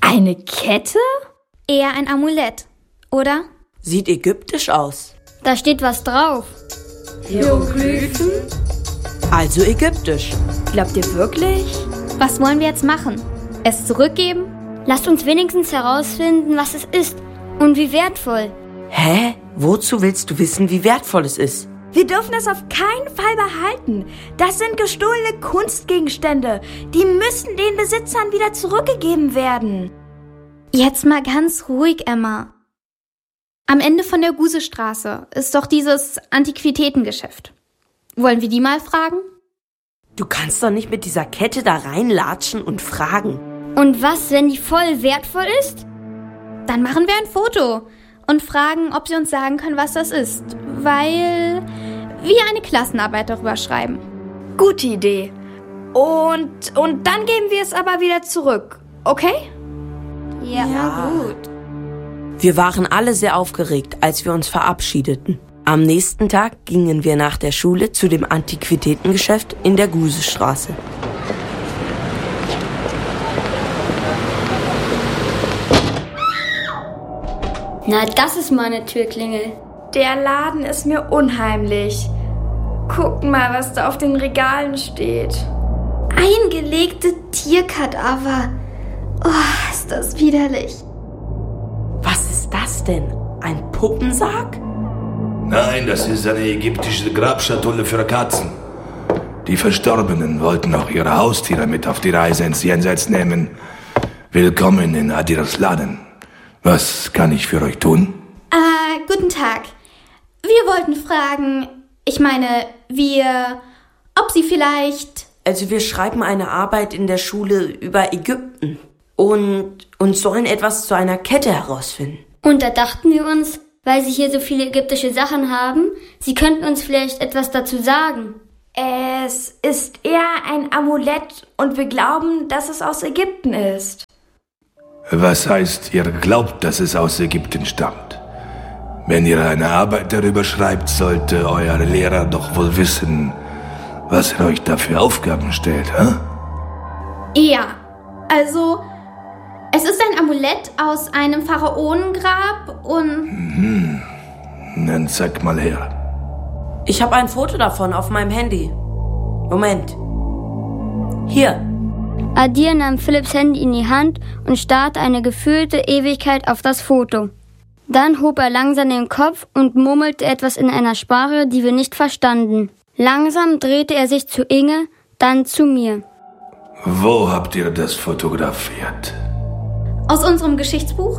Eine Kette? Eher ein Amulett, oder? Sieht ägyptisch aus. Da steht was drauf. Hieroglyphen? Also ägyptisch. Glaubt ihr wirklich? Was wollen wir jetzt machen? Es zurückgeben? Lasst uns wenigstens herausfinden, was es ist und wie wertvoll. Hä? Wozu willst du wissen, wie wertvoll es ist? Wir dürfen das auf keinen Fall behalten. Das sind gestohlene Kunstgegenstände. Die müssen den Besitzern wieder zurückgegeben werden. Jetzt mal ganz ruhig, Emma. Am Ende von der Gusestraße ist doch dieses Antiquitätengeschäft. Wollen wir die mal fragen? Du kannst doch nicht mit dieser Kette da reinlatschen und fragen. Und was, wenn die voll wertvoll ist? Dann machen wir ein Foto und fragen, ob sie uns sagen können, was das ist. Weil wir eine Klassenarbeit darüber schreiben. Gute Idee. Und dann geben wir es aber wieder zurück, okay? Ja, gut. Wir waren alle sehr aufgeregt, als wir uns verabschiedeten. Am nächsten Tag gingen wir nach der Schule zu dem Antiquitätengeschäft in der Gusestraße. Na, das ist mal eine Türklingel. Der Laden ist mir unheimlich. Guckt mal, was da auf den Regalen steht. Eingelegte Tierkadaver. Oh, ist das widerlich. Was ist das denn? Ein Puppensarg? Nein, das ist eine ägyptische Grabschatulle für Katzen. Die Verstorbenen wollten auch ihre Haustiere mit auf die Reise ins Jenseits nehmen. Willkommen in Adiras Laden. Was kann ich für euch tun? Guten Tag. Wir wollten fragen, ob Sie vielleicht... Also wir schreiben eine Arbeit in der Schule über Ägypten und sollen etwas zu einer Kette herausfinden. Und da dachten wir uns, weil Sie hier so viele ägyptische Sachen haben, Sie könnten uns vielleicht etwas dazu sagen. Es ist eher ein Amulett und wir glauben, dass es aus Ägypten ist. Was heißt, ihr glaubt, dass es aus Ägypten stammt? Wenn ihr eine Arbeit darüber schreibt, sollte euer Lehrer doch wohl wissen, was er euch da für Aufgaben stellt, hä? Ja, also es ist ein Amulett aus einem Pharaonengrab und... Dann zeig mal her. Ich habe ein Foto davon auf meinem Handy. Moment. Hier. Adir nahm Philipps Handy in die Hand und starrte eine gefühlte Ewigkeit auf das Foto. Dann hob er langsam den Kopf und murmelte etwas in einer Sprache, die wir nicht verstanden. Langsam drehte er sich zu Inge, dann zu mir. Wo habt ihr das fotografiert? Aus unserem Geschichtsbuch?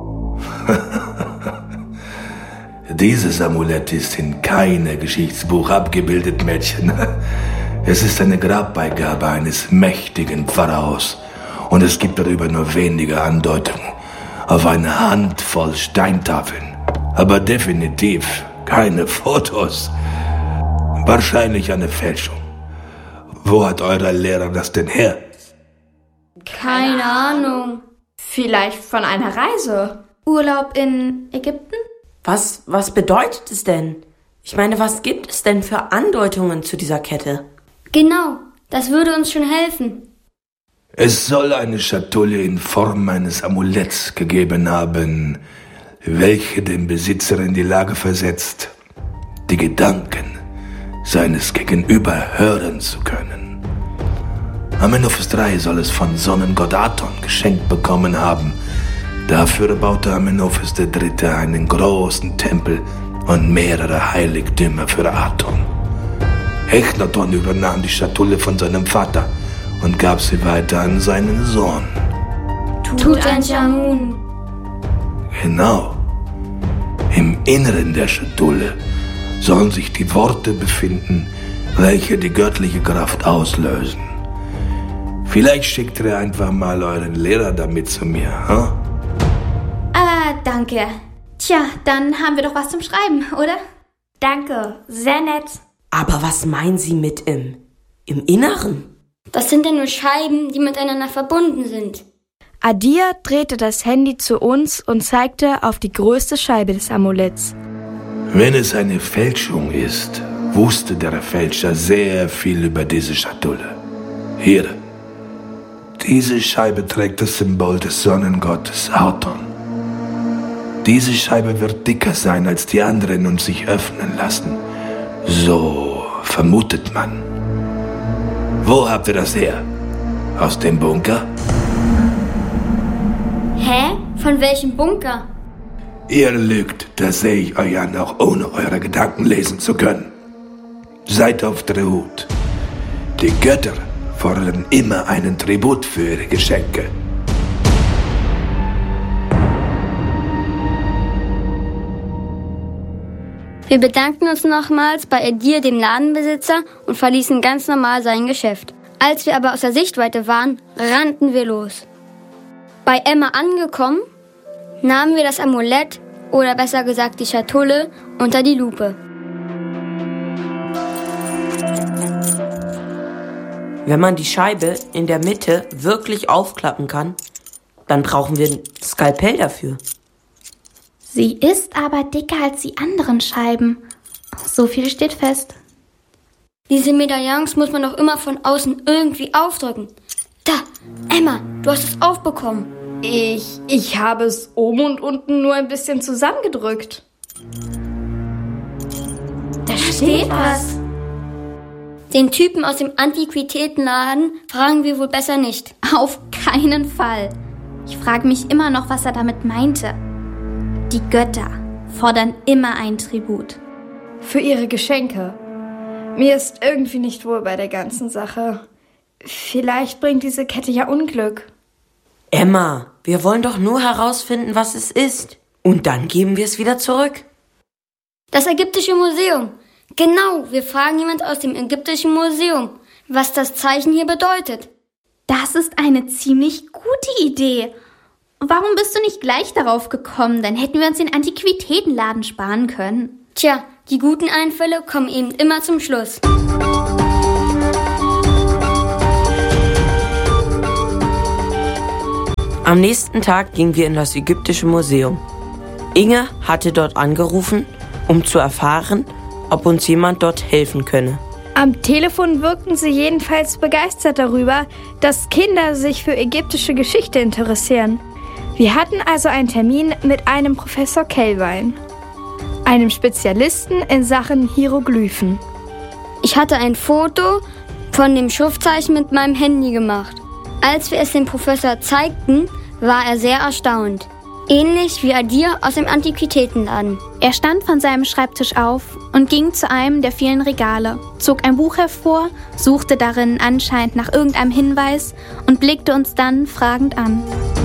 Dieses Amulett ist in keinem Geschichtsbuch abgebildet, Mädchen. Es ist eine Grabbeigabe eines mächtigen Pharaos und es gibt darüber nur wenige Andeutungen auf eine Handvoll Steintafeln, aber definitiv keine Fotos. Wahrscheinlich eine Fälschung. Wo hat euer Lehrer das denn her? Keine Ahnung. Vielleicht von einer Reise. Urlaub in Ägypten? Was bedeutet es denn? Ich meine, was gibt es denn für Andeutungen zu dieser Kette? Genau, das würde uns schon helfen. Es soll eine Schatulle in Form eines Amuletts gegeben haben, welche den Besitzer in die Lage versetzt, die Gedanken seines Gegenüber hören zu können. Amenophis III soll es von Sonnengott Aton geschenkt bekommen haben. Dafür baute Amenophis III. Einen großen Tempel und mehrere Heiligtümer für Aton. Echnaton übernahm die Schatulle von seinem Vater und gab sie weiter an seinen Sohn. Tutanchamun. Genau. Im Inneren der Schatulle sollen sich die Worte befinden, welche die göttliche Kraft auslösen. Vielleicht schickt ihr einfach mal euren Lehrer damit zu mir, hm? Danke. Tja, dann haben wir doch was zum Schreiben, oder? Danke, sehr nett. Aber was meinen Sie mit im Inneren? Das sind ja nur Scheiben, die miteinander verbunden sind. Adir drehte das Handy zu uns und zeigte auf die größte Scheibe des Amuletts. Wenn es eine Fälschung ist, wusste der Fälscher sehr viel über diese Schatulle. Hier, Diese Scheibe trägt das Symbol des Sonnengottes Aton. Diese Scheibe wird dicker sein als die anderen und sich öffnen lassen. So vermutet man. Wo habt ihr das her? Aus dem Bunker? Hä? Von welchem Bunker? Ihr lügt, das sehe ich euch an, auch ohne eure Gedanken lesen zu können. Seid auf der Hut. Die Götter fordern immer einen Tribut für ihre Geschenke. Wir bedankten uns nochmals bei Edir, dem Ladenbesitzer, und verließen ganz normal sein Geschäft. Als wir aber aus der Sichtweite waren, rannten wir los. Bei Emma angekommen, nahmen wir das Amulett, oder besser gesagt die Schatulle, unter die Lupe. Wenn man die Scheibe in der Mitte wirklich aufklappen kann, dann brauchen wir ein Skalpell dafür. Sie ist aber dicker als die anderen Scheiben. So viel steht fest. Diese Medaillons muss man doch immer von außen irgendwie aufdrücken. Da, Emma, du hast es aufbekommen. Ich habe es oben und unten nur ein bisschen zusammengedrückt. Da steht was. Den Typen aus dem Antiquitätenladen fragen wir wohl besser nicht. Auf keinen Fall. Ich frage mich immer noch, was er damit meinte. Die Götter fordern immer einen Tribut. Für ihre Geschenke. Mir ist irgendwie nicht wohl bei der ganzen Sache. Vielleicht bringt diese Kette ja Unglück. Emma, wir wollen doch nur herausfinden, was es ist. Und dann geben wir es wieder zurück. Das Ägyptische Museum. Genau, wir fragen jemand aus dem Ägyptischen Museum, was das Zeichen hier bedeutet. Das ist eine ziemlich gute Idee. Warum bist du nicht gleich darauf gekommen? Dann hätten wir uns den Antiquitätenladen sparen können. Tja, die guten Einfälle kommen eben immer zum Schluss. Am nächsten Tag gingen wir in das Ägyptische Museum. Inge hatte dort angerufen, um zu erfahren, ob uns jemand dort helfen könne. Am Telefon wirkten sie jedenfalls begeistert darüber, dass Kinder sich für ägyptische Geschichte interessieren. Wir hatten also einen Termin mit einem Professor Kelvin, einem Spezialisten in Sachen Hieroglyphen. Ich hatte ein Foto von dem Schriftzeichen mit meinem Handy gemacht. Als wir es dem Professor zeigten, war er sehr erstaunt. Ähnlich wie Adir aus dem Antiquitätenladen. Er stand von seinem Schreibtisch auf und ging zu einem der vielen Regale, zog ein Buch hervor, suchte darin anscheinend nach irgendeinem Hinweis und blickte uns dann fragend an.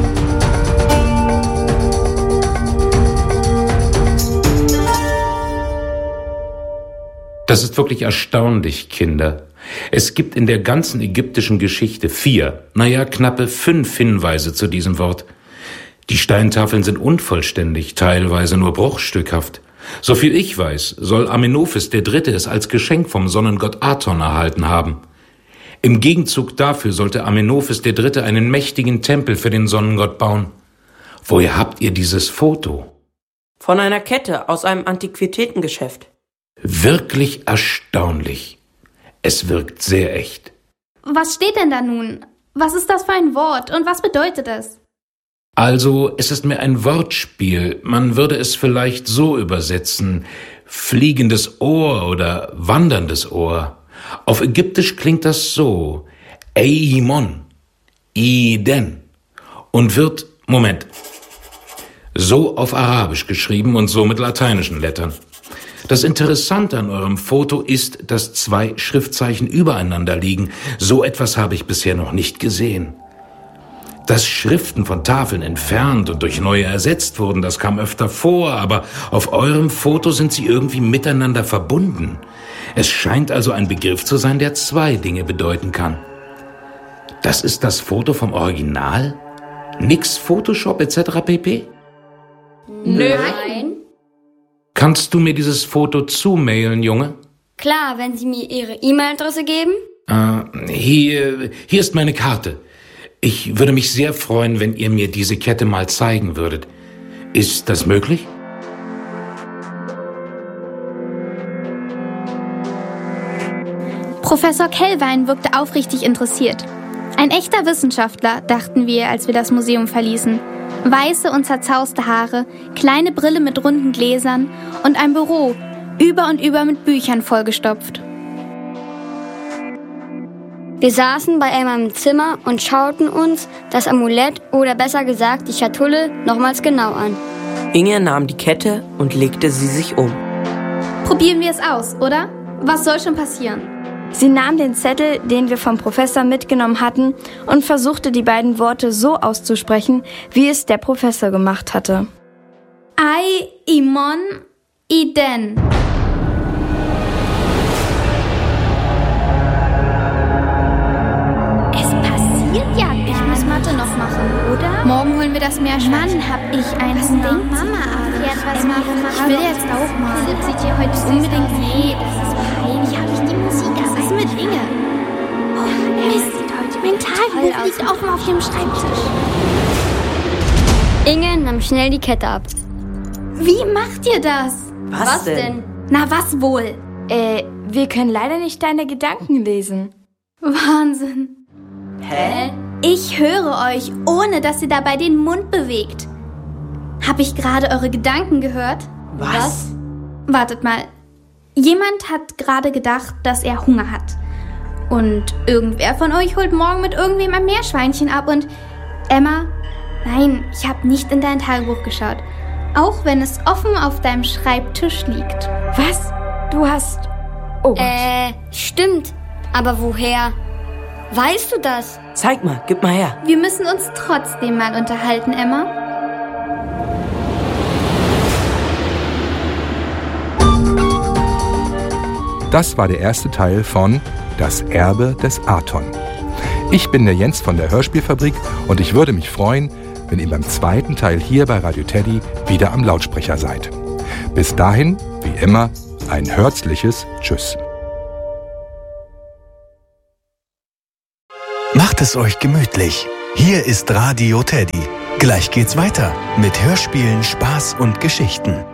Das ist wirklich erstaunlich, Kinder. Es gibt in der ganzen ägyptischen Geschichte 4, knappe 5 Hinweise zu diesem Wort. Die Steintafeln sind unvollständig, teilweise nur bruchstückhaft. Soviel ich weiß, soll Amenophis III. Es als Geschenk vom Sonnengott Aton erhalten haben. Im Gegenzug dafür sollte Amenophis III. Einen mächtigen Tempel für den Sonnengott bauen. Woher habt ihr dieses Foto? Von einer Kette aus einem Antiquitätengeschäft. Wirklich erstaunlich. Es wirkt sehr echt. Was steht denn da nun? Was ist das für ein Wort und was bedeutet es? Also, es ist mehr ein Wortspiel. Man würde es vielleicht so übersetzen: fliegendes Ohr oder wanderndes Ohr. Auf Ägyptisch klingt das so: Eimon, Iden, und wird, so auf Arabisch geschrieben und so mit lateinischen Lettern. Das Interessante an eurem Foto ist, dass 2 Schriftzeichen übereinander liegen. So etwas habe ich bisher noch nicht gesehen. Dass Schriften von Tafeln entfernt und durch neue ersetzt wurden, das kam öfter vor, aber auf eurem Foto sind sie irgendwie miteinander verbunden. Es scheint also ein Begriff zu sein, der 2 Dinge bedeuten kann. Das ist das Foto vom Original? Nix Photoshop etc. pp? Nein. Kannst du mir dieses Foto zumailen, Junge? Klar, wenn Sie mir Ihre E-Mail-Adresse geben. Hier ist meine Karte. Ich würde mich sehr freuen, wenn ihr mir diese Kette mal zeigen würdet. Ist das möglich? Professor Kelvin wirkte aufrichtig interessiert. Ein echter Wissenschaftler, dachten wir, als wir das Museum verließen. Weiße und zerzauste Haare, kleine Brille mit runden Gläsern und ein Büro, über und über mit Büchern vollgestopft. Wir saßen bei Emma im Zimmer und schauten uns das Amulett oder besser gesagt die Schatulle nochmals genau an. Inge nahm die Kette und legte sie sich um. Probieren wir es aus, oder? Was soll schon passieren? Sie nahm den Zettel, den wir vom Professor mitgenommen hatten, und versuchte die beiden Worte so auszusprechen, wie es der Professor gemacht hatte. Ai, Imon, Iden. Ja, ich muss Mathe noch machen, oder? Morgen holen wir das Meerschweinchen. Mann, hab ich ein Ding. Mama, ich will jetzt auch mal. Philipp sieht hier heute unbedingt. Nee, das ist peinlich. Habe ich die Musik. Was ist mit Inge? Oh, Mist. Mein Tagebuch liegt auch mal auf dem Schreibtisch. Inge nahm schnell die Kette ab. Wie macht ihr das? Was denn? Na, was wohl? Wir können leider nicht deine Gedanken lesen. Wahnsinn. Hä? Ich höre euch, ohne dass ihr dabei den Mund bewegt. Hab ich gerade eure Gedanken gehört? Was? Wartet mal. Jemand hat gerade gedacht, dass er Hunger hat. Und irgendwer von euch holt morgen mit irgendwem ein Meerschweinchen ab und... Emma, nein, ich habe nicht in dein Tagebuch geschaut. Auch wenn es offen auf deinem Schreibtisch liegt. Was? Du hast... Oh Gott. Stimmt. Aber woher? Weißt du das? Zeig mal, gib mal her. Wir müssen uns trotzdem mal unterhalten, Emma. Das war der erste Teil von Das Erbe des Aton. Ich bin der Jens von der Hörspielfabrik und ich würde mich freuen, wenn ihr beim zweiten Teil hier bei Radio Teddy wieder am Lautsprecher seid. Bis dahin, wie immer, ein herzliches Tschüss. Macht es euch gemütlich. Hier ist Radio Teddy. Gleich geht's weiter mit Hörspielen, Spaß und Geschichten.